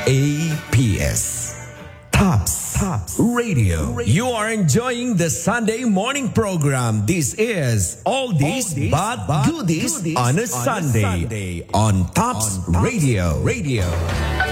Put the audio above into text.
TOPS. Tops Radio. You are enjoying the Sunday morning program. This is All This But Goodies on a Sunday on Tops Radio.